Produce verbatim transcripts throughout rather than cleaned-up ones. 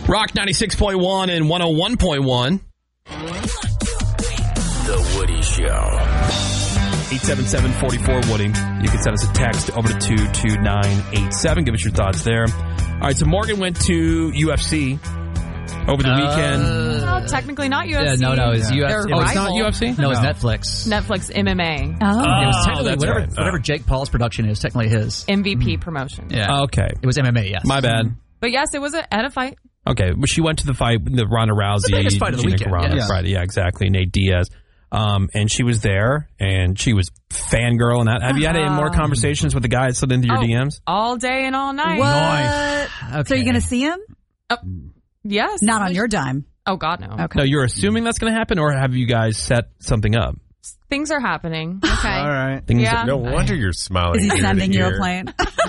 Rock ninety-six point one and one oh one point one. The Woody Show. eight seven seven, four four, Woody. You can send us a text over to two two nine eight seven. Give us your thoughts there. All right, so Morgan went to U F C over the uh, weekend. Well, technically not U F C. Yeah, no, no, it's yeah. U F C. Oh, it's not U F C? No, no. it's Netflix. Netflix M M A. Oh, it was technically that's whatever, right. whatever Jake Paul's production is, technically his. M V P mm. promotion. Yeah. Okay. It was M M A, yes. My bad. But yes, it was a, at a fight. Okay, well, she went to the fight, the Ronda Rousey. The biggest fight of the Gina weekend. Carano Yes. Friday. Yeah, exactly. Nate Diaz. Um, and she was there, and she was fangirling that. Have you had any more conversations with the guy that slid into your oh, D Ms? All day and all night. What? Nice. Okay. So you're going to see him? Uh, yes. Not on your dime. Oh, God, no. Okay. No, you're assuming that's going to happen, or have you guys set something up? Things are happening. Okay. All right. Things Yeah. are, No wonder you're smiling. Is he ear to sending you ear. a plane?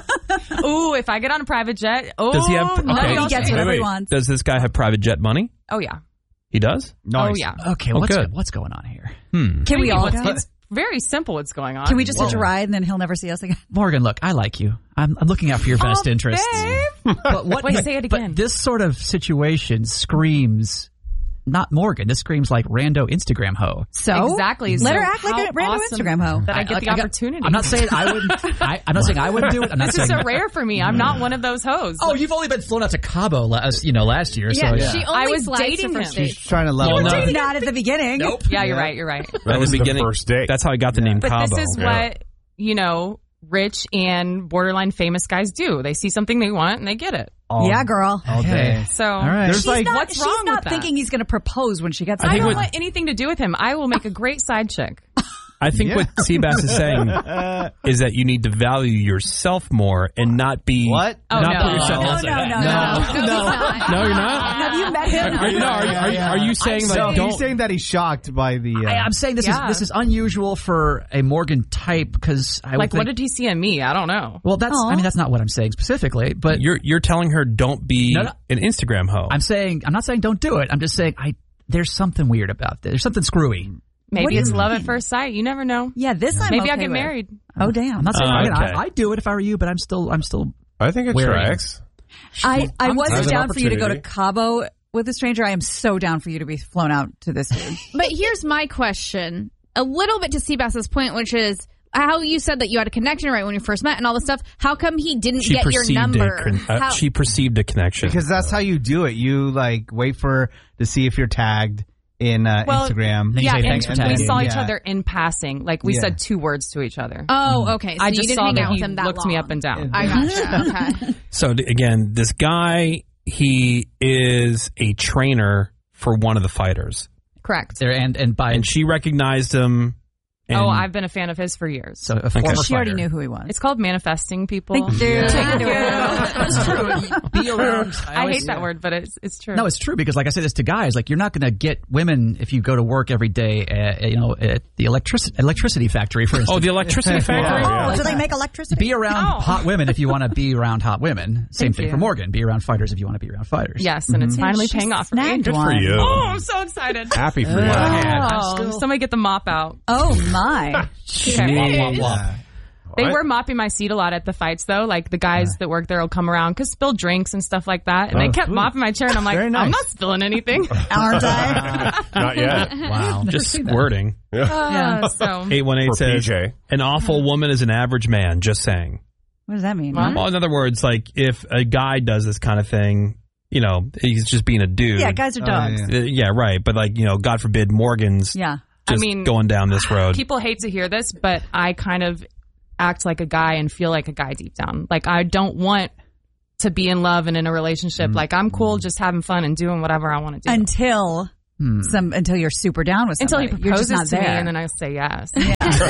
Ooh, if I get on a private jet. Oh, Does he have? no, Okay, he gets wait, whatever wait. he wants. Does this guy have private jet money? Oh, yeah. He does. Nice. Oh, yeah. Okay, Oh, what's, good. what's going on here? Hmm. Can we all What's- go? It's very simple what's going on. Can we just hitch a Whoa. ride and then he'll never see us again? Morgan, look, I like you. I'm, I'm looking out for your best Oh, interests. babe. But what, Wait, say it again. But this sort of situation screams, not Morgan, this screams like rando Instagram hoe. So? Exactly. Let So her act like how a random awesome Instagram hoe. That I get the I got- opportunity. I'm not saying I wouldn't. I, I'm not saying I wouldn't do it. I'm not This is saying. so rare for me. I'm not one of those hoes. Oh, you've only been flown out to Cabo last, you know, last year. Yeah, so she only I was flies to dating first him. date. She's trying to level Well, up. no. Not at the beginning. Nope. Yeah, you're right. You're right. That At was the the beginning, first date. That's how I got the name But Cabo. this is Yeah. what, you know, rich and borderline famous guys do. They see something they want and they get it. all, Yeah, girl. all day. So All right. There's She's like, not, what's she's wrong not with that? thinking he's going to propose when she gets I I think don't what- want anything to do with him. I will make a great side chick. I think Yeah. what Seabass is saying is that you need to value yourself more and not be What? Oh, not no. put yourself. No, no, no, no. No, No, you're not. Have you met him? Are you, no, are, you- are, you- are you saying so like don't? he's saying that he's shocked by the. Uh, I, I'm saying this Yeah. is this is unusual for a Morgan type because I would Like, think, what did he see in me? I don't know. well, that's Aw. I mean that's not what I'm saying specifically, but You're you're telling her don't be No, no. an Instagram hoe. I'm saying I'm not saying don't do it. I'm just saying I there's something weird about this. There's something screwy. What Maybe do it's you love mean? at first sight. You never know. Yeah, this I'm Maybe okay I'll get with. married. Oh, damn. I'm not saying Uh, I, mean, okay. I, I'd do it if I were you, but I'm still I'm still I think it Where are you? tracks. I, I I'm- wasn't As an down for you to go to opportunity. Cabo with a stranger. I am so down for you to be flown out to this dude. But here's my question, a little bit to Seabass's point, which is how you said that you had a connection right when you first met and all this stuff. How come he didn't she get your perceived number? a con- uh, How- she perceived a connection Because that's how you do it. You like wait for to see if you're tagged in uh, Well, Instagram. Then you Yeah, say and thanks for and we tagging. saw each Yeah. other in passing. Like, we Yeah. said two words to each other. oh, okay. So I you just didn't saw hang that out with he him that looked long. me up and down. I gotcha. Okay. So th- again, this guy, he is a trainer for one of the fighters, Correct. there and and by and she recognized him. And Oh, I've been a fan of his for years. so a former She already fighter. knew who he was. It's called manifesting people. Thank you. Thank you. It's true. Be around. I always- hate that word, but it's it's true. No, it's true because, like I say this to guys, like you're not going to get women if you go to work every day, at, you know, at the electricity electricity factory, for instance. oh, the electricity factory. Oh, so they make electricity? Be around Oh. hot women if you want to be around hot women. Same Thank thing you. for Morgan. Be around fighters if you want to be around fighters. Yes, and it's finally She paying off for me. snagged Good for one. you. Oh, I'm so excited. Happy for you. Oh, somebody get the mop out. Oh, my. Yeah. They What? were mopping my seat a lot at the fights, though. Like, the guys that work there will come around because spill drinks and stuff like that. And Oh, they kept sweet. mopping my chair, and I'm like, Very nice. I'm not spilling anything. Aren't I? Not yet. Wow. Just squirting. Uh, so eight one eight For says, P J. an awful woman is an average man. Just saying. What does that mean? What? Well, in other words, like if a guy does this kind of thing, you know, he's just being a dude. Yeah, guys are Oh, dogs. yeah. Uh, yeah, right. But like, you know, God forbid Morgan's Yeah. just I mean, going down this road. people hate to hear this, but I kind of act like a guy and feel like a guy deep down. Like, I don't want to be in love and in a relationship. Like, I'm cool just having fun and doing whatever I want to do. Until Hmm. some, until you're super down with Until somebody. he You're just proposes not to me, there. and then I say yes. All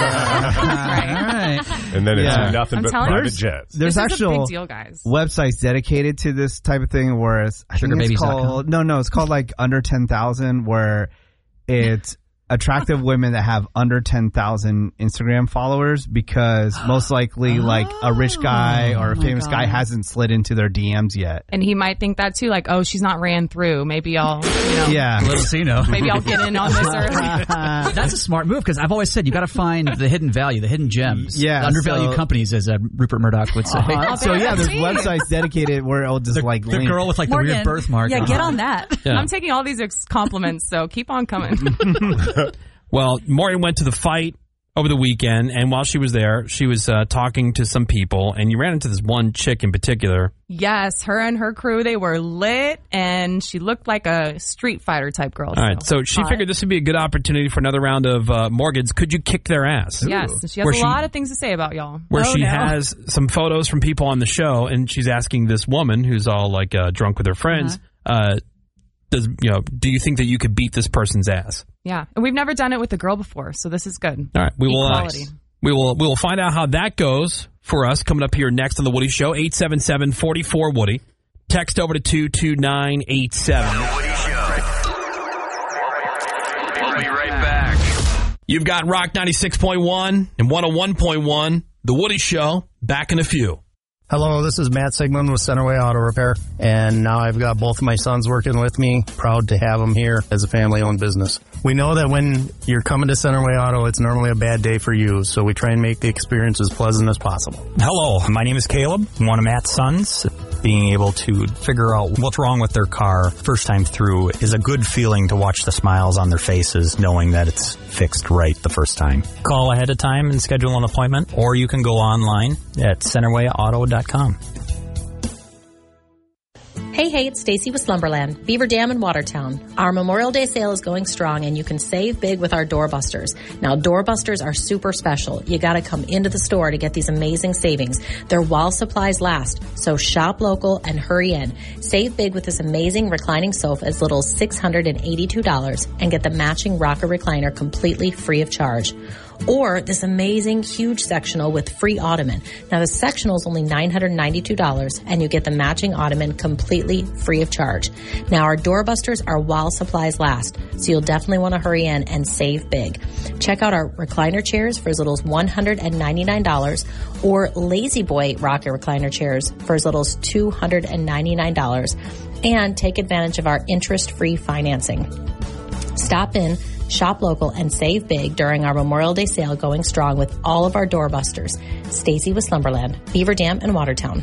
right. And then it's Yeah. nothing I'm but telling you. private jets. There's This is a actual big deal, guys. websites dedicated to this type of thing where it's, I think it's Sugarbabies dot com. called, no, no, it's called like under ten thousand where it's attractive women that have under ten thousand Instagram followers because most likely like a rich guy or a famous guy hasn't slid into their D Ms yet. And he might think that too, like, oh, she's not ran through. Maybe I'll, you know, Yeah. Little so you know. maybe I'll get in on this early. That's a smart move because I've always said you got to find the hidden value, the hidden gems. Yeah, The undervalued so- companies, as uh, Rupert Murdoch would say. Uh, so yeah, there's Jeez. websites dedicated where it'll just like The link. girl with like Morgan, the weird birthmark. Yeah, get on that. Yeah. I'm taking all these ex- compliments, so keep on coming. Well, Morgan went to the fight over the weekend, and while she was there, she was uh, talking to some people, and you ran into this one chick in particular. Yes, her and her crew, they were lit, and she looked like a Street Fighter type girl. All right, so she hot. figured this would be a good opportunity for another round of uh, Morgan's Could You Kick Their Ass? Yes, and she has Where a she- lot of things to say about y'all. Where Oh, she no. has some photos from people on the show, and she's asking this woman who's all like uh, drunk with her friends, uh, does you know? Do you think that you could beat this person's ass? Yeah, and we've never done it with a girl before, so this is good. All right, we will. Uh, Equality. we will. We will find out how that goes for us coming up here next on the Woody Show. eight seven seven, four four, Woody. Text over to two two nine eight seven. The Woody Show. We'll be right back. You've got Rock ninety-six point one and one oh one point one. The Woody Show. Back in a few. Hello, this is Matt Sigmund with Centerway Auto Repair, and now I've got both of my sons working with me. Proud to have them here as a family-owned business. We know that when you're coming to Centerway Auto, it's normally a bad day for you, so we try and make the experience as pleasant as possible. Hello, my name is Caleb, one of Matt's sons. Being able to figure out what's wrong with their car first time through is a good feeling to watch the smiles on their faces, knowing that it's fixed right the first time. Call ahead of time and schedule an appointment, or you can go online at centerway auto dot com. Hey, hey, it's Stacy with Slumberland, Beaver Dam in Watertown. Our Memorial Day sale is going strong, and you can save big with our doorbusters. Now, doorbusters are super special. You got to come into the store to get these amazing savings. They're while supplies last, so shop local and hurry in. Save big with this amazing reclining sofa as little as six hundred eighty-two dollars and get the matching rocker recliner completely free of charge. Or this amazing huge sectional with free ottoman. Now the sectional is only nine hundred ninety-two dollars and you get the matching ottoman completely free of charge. Now our doorbusters are while supplies last, so you'll definitely want to hurry in and save big. Check out our recliner chairs for as little as one hundred ninety-nine dollars or Lazy Boy rocker recliner chairs for as little as two hundred ninety-nine dollars, and take advantage of our interest-free financing. Stop in, shop local, and save big during our Memorial Day sale going strong with all of our doorbusters. Stacy with Slumberland, Beaver Dam, and Watertown.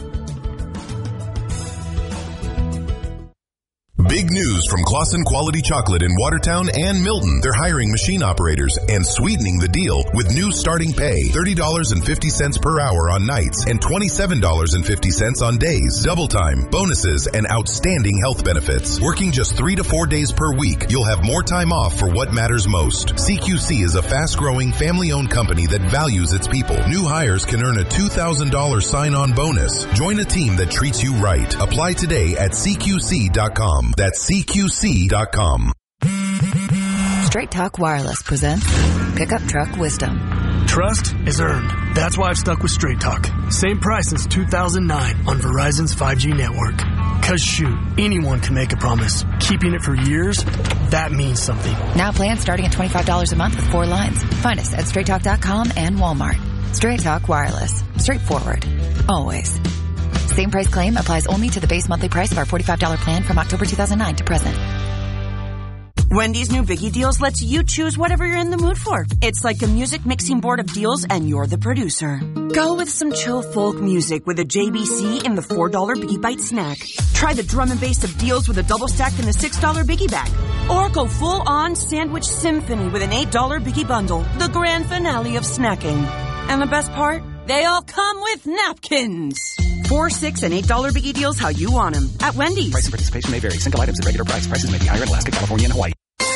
Big news from Claussen Quality Chocolate in Watertown and Milton. They're hiring machine operators and sweetening the deal with new starting pay, thirty dollars and fifty cents per hour on nights and twenty-seven dollars and fifty cents on days. Double time, bonuses, and outstanding health benefits. Working just three to four days per week, you'll have more time off for what matters most. C Q C is a fast-growing, family-owned company that values its people. New hires can earn a two thousand dollars sign-on bonus. Join a team that treats you right. Apply today at C Q C dot com. That's C Q C dot com. Straight Talk Wireless presents Pickup Truck Wisdom. Trust is earned. That's why I've stuck with Straight Talk. Same price since two thousand nine on Verizon's five G network. Cause shoot, anyone can make a promise. Keeping it for years, that means something. Now plans starting at twenty-five dollars a month with four lines. Find us at straight talk dot com and Walmart. Straight Talk Wireless. Straightforward. Always. Same price claim applies only to the base monthly price of our forty-five dollars plan from October two thousand nine to present. Wendy's new Biggie Deals lets you choose whatever you're in the mood for. It's like a music mixing board of deals, and you're the producer. Go with some chill folk music with a J B C in the four dollar Biggie Bite snack. Try the drum and bass of deals with a double stack in the six dollar Biggie Bag. Or go full-on sandwich symphony with an eight dollar Biggie Bundle, the grand finale of snacking. And the best part? They all come with napkins. Four, six, and eight dollar Biggie Deals how you want them at Wendy's. Price and participation may vary. Single items at regular price. Prices may be higher in Alaska, California, and Hawaii.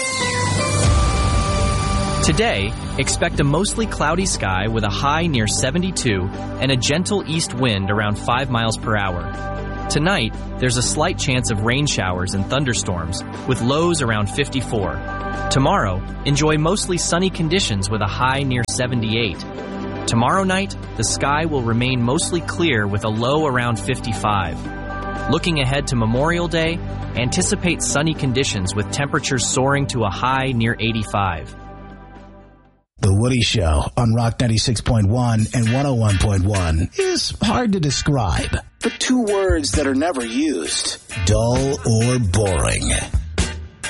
Today, expect a mostly cloudy sky with a high near seventy-two and a gentle east wind around five miles per hour. Tonight, there's a slight chance of rain showers and thunderstorms with lows around fifty-four. Tomorrow, enjoy mostly sunny conditions with a high near seventy-eight. Tomorrow night, the sky will remain mostly clear with a low around fifty-five. Looking ahead to Memorial Day, Anticipate sunny conditions with temperatures soaring to a high near eighty-five. The Woody Show on Rock ninety-six point one and one oh one point one is hard to describe, but two words that are never used: dull or boring.